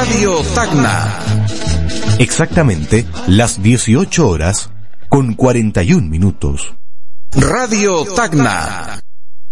Radio Tacna. Exactamente las 18 horas con 41 minutos. Radio Tacna.